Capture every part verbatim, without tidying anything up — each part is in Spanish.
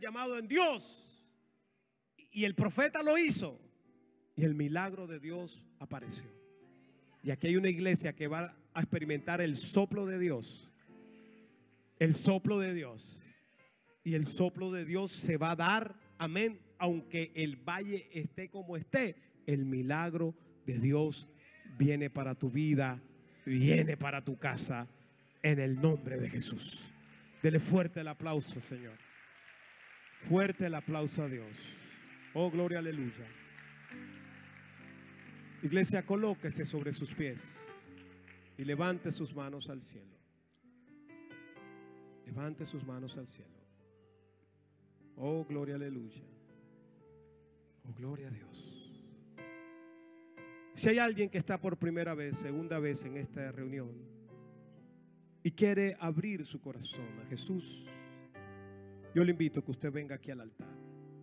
llamado en Dios. Y el profeta lo hizo. Y el milagro de Dios apareció. Y aquí hay una iglesia que va a experimentar el soplo de Dios. El soplo de Dios. Y el soplo de Dios se va a dar, amén, aunque el valle esté como esté. El milagro de Dios viene para tu vida, viene para tu casa, en el nombre de Jesús. Dele fuerte el aplauso, Señor. Fuerte el aplauso a Dios. Oh, gloria, aleluya. Iglesia, colóquese sobre sus pies y levante sus manos al cielo. Levante sus manos al cielo. Oh, gloria, aleluya. Oh, gloria a Dios. Si hay alguien que está por primera vez, segunda vez en esta reunión y quiere abrir su corazón a Jesús, yo le invito a que usted venga aquí al altar.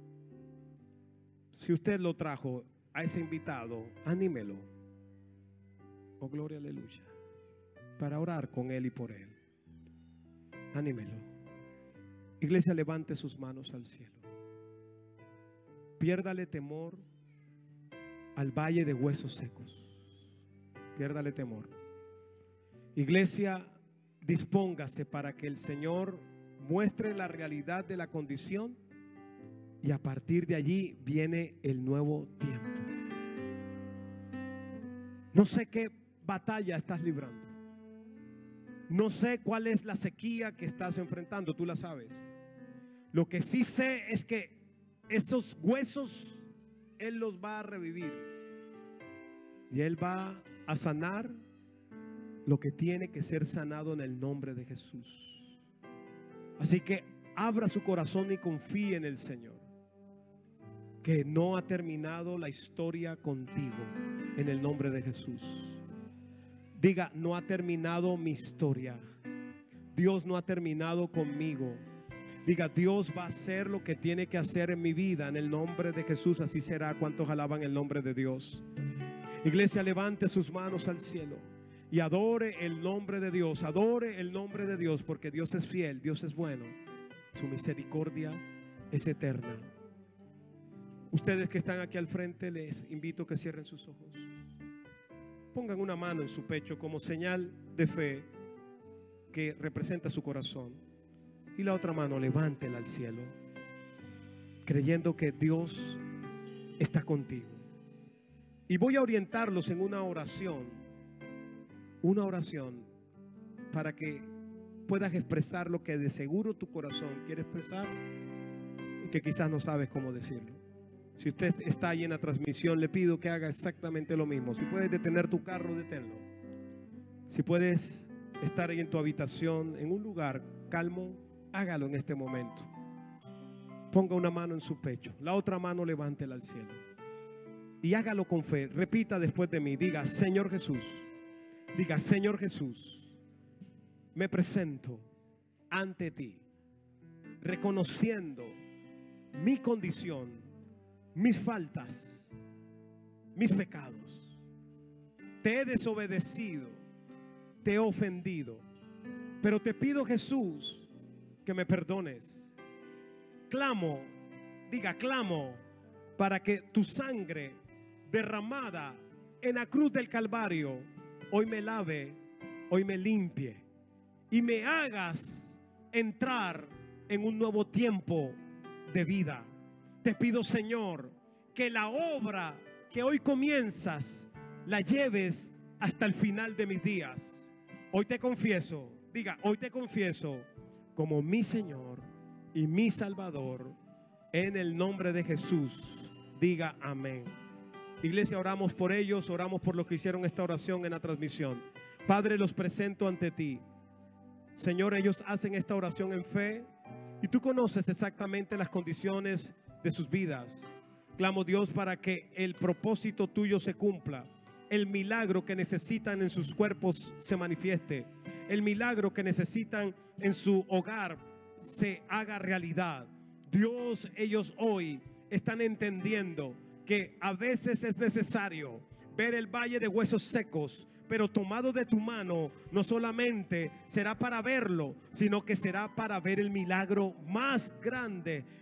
Si usted lo trajo a ese invitado, anímelo. Oh, gloria, aleluya. Para orar con él y por él. Anímelo. Iglesia, levante sus manos al cielo. Piérdale temor al valle de huesos secos. Piérdale temor. Iglesia, dispóngase para que el Señor muestre la realidad de la condición. Y a partir de allí viene el nuevo tiempo. No sé qué batalla estás librando. No sé cuál es la sequía que estás enfrentando. Tú la sabes. Lo que sí sé es que esos huesos Él los va a revivir. Y Él va a sanar lo que tiene que ser sanado en el nombre de Jesús. Así que abra su corazón y confíe en el Señor, que no ha terminado la historia contigo, en el nombre de Jesús. Diga: no ha terminado mi historia. Dios no ha terminado conmigo. Diga: Dios va a hacer lo que tiene que hacer en mi vida, en el nombre de Jesús. Así será. ¿Cuántos alaban el nombre de Dios? Iglesia, levante sus manos al cielo y adore el nombre de Dios. Adore el nombre de Dios, porque Dios es fiel, Dios es bueno. Su misericordia es eterna. Ustedes que están aquí al frente, les invito a que cierren sus ojos. Pongan una mano en su pecho como señal de fe que representa su corazón. Y la otra mano levántela al cielo, creyendo que Dios está contigo. Y voy a orientarlos en una oración. Una oración para que puedas expresar lo que de seguro tu corazón quiere expresar y que quizás no sabes cómo decirlo. Si usted está ahí en la transmisión, le pido que haga exactamente lo mismo. Si puedes detener tu carro, deténlo. Si puedes estar ahí en tu habitación, en un lugar calmo, hágalo en este momento. Ponga una mano en su pecho, la otra mano levántela al cielo y hágalo con fe. Repita después de mí. Diga: Señor Jesús. Diga: Señor Jesús, me presento ante ti, reconociendo mi condición, mis faltas, mis pecados. Te he desobedecido, te he ofendido, pero te pido, Jesús, que me perdones. Clamo, diga clamo, para que tu sangre derramada en la cruz del Calvario hoy me lave, hoy me limpie y me hagas entrar en un nuevo tiempo de vida. Te pido, Señor, que la obra que hoy comienzas la lleves hasta el final de mis días. Hoy te confieso, diga, hoy te confieso como mi Señor y mi Salvador, en el nombre de Jesús. Diga amén. Iglesia, oramos por ellos, oramos por los que hicieron esta oración en la transmisión. Padre, los presento ante ti. Señor, ellos hacen esta oración en fe y tú conoces exactamente las condiciones de sus vidas. Clamo, Dios, para que el propósito tuyo se cumpla. El milagro que necesitan en sus cuerpos se manifieste. El milagro que necesitan en su hogar se haga realidad. Dios, ellos hoy están entendiendo que a veces es necesario ver el valle de huesos secos, pero tomado de tu mano, no solamente será para verlo, sino que será para ver el milagro más grande